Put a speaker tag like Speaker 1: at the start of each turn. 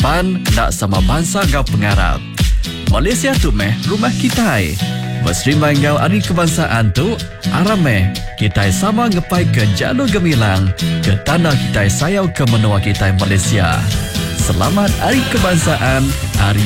Speaker 1: depan nak sama bangsa ngau pengarap. Malaysia tu meh rumah kita. Berserimai ngau hari kebangsaan tu, arameh kita sama ngepai ke jalur gemilang ke tanah kita sayau ke menua kita Malaysia. Selamat Hari Kebangsaan, Hari